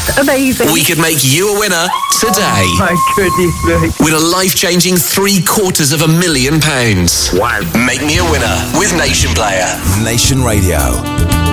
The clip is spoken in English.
Amazing. We could make you a winner today. Oh, my goodness me. With a life-changing £750,000. Wow. Make me a winner with Nation Player. Nation Radio.